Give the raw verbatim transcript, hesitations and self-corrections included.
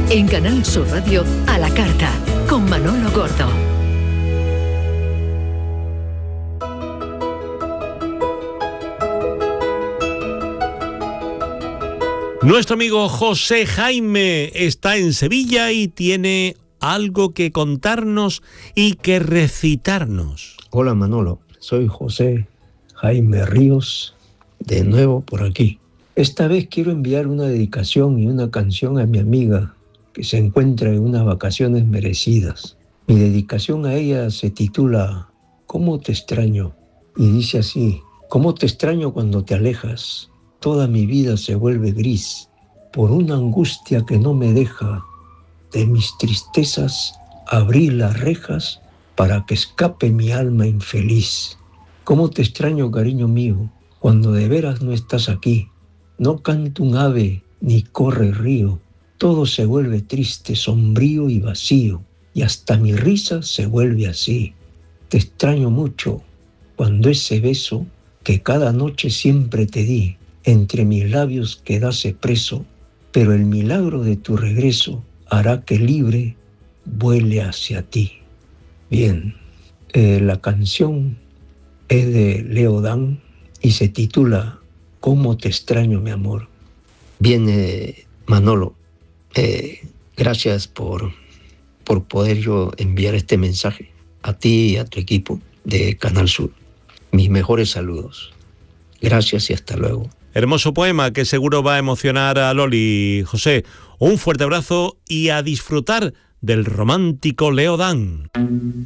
En Canal Sur Radio, A la Carta, con Manolo Gordo. Nuestro amigo José Jaime está en Sevilla y tiene algo que contarnos y que recitarnos. Hola Manolo, soy José Jaime Ríos, de nuevo por aquí. Esta vez quiero enviar una dedicación y una canción a mi amiga que se encuentra en unas vacaciones merecidas. Mi dedicación a ella se titula ¿Cómo te extraño? Y dice así: ¿cómo te extraño cuando te alejas? Toda mi vida se vuelve gris por una angustia que no me deja de mis tristezas abrir las rejas para que escape mi alma infeliz. ¿Cómo te extraño, cariño mío, cuando de veras no estás aquí? No canta un ave ni corre río, todo se vuelve triste, sombrío y vacío, y hasta mi risa se vuelve así. Te extraño mucho cuando ese beso que cada noche siempre te di entre mis labios quedase preso, pero el milagro de tu regreso hará que libre vuele hacia ti. Bien, eh, la canción es de Leo Dan y se titula ¿Cómo te extraño, mi amor? Bien, eh, Manolo, eh, gracias por, por poder yo enviar este mensaje a ti y a tu equipo de Canal Sur. Mis mejores saludos. Gracias y hasta luego. Hermoso poema que seguro va a emocionar a Loli. José, un fuerte abrazo y a disfrutar del romántico Leo Dan.